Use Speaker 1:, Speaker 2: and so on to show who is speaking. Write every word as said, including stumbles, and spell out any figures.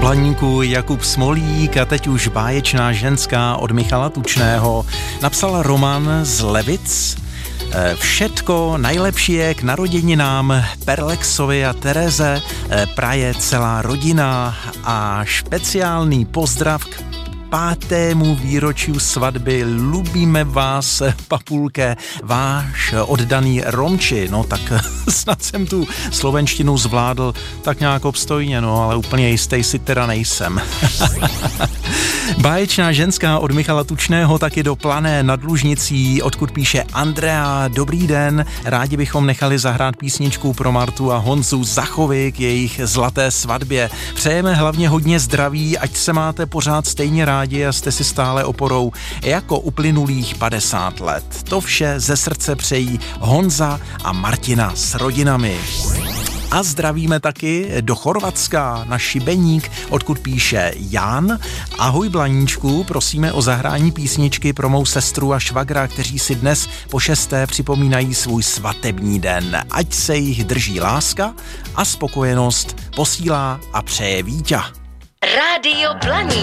Speaker 1: Blaníku Jakub Smolík a teď už báječná ženská od Michala Tučného. Napsal Roman z Levic. Všetko nejlepší k narozeninám Perlexovi a Tereze praje celá rodina a špeciální pozdrav k pátému výročiu svatby. Lubíme vás, papulke, váš oddaný Romči. No tak snad jsem tu slovenštinu zvládl tak nějak obstojně, no ale úplně jistý si teda nejsem. Báječná ženská od Michala Tučného taky do Plané nad Lužnicí, odkud píše Andrea. Dobrý den, rádi bychom nechali zahrát písničku pro Martu a Honzu Zachovi k jejich zlaté svatbě. Přejeme hlavně hodně zdraví, ať se máte pořád stejně rádi a jste si stále oporou jako uplynulých padesát let. To vše ze srdce přejí Honza a Martina s rodinami. A zdravíme taky do Chorvatska na Šibeník, odkud píše Jan. Ahoj Blaníčku, prosíme o zahrání písničky pro mou sestru a švagra, kteří si dnes po šesté připomínají svůj svatební den. Ať se jich drží láska a spokojenost, posílá a přeje Víťa.
Speaker 2: Rádio Blaník.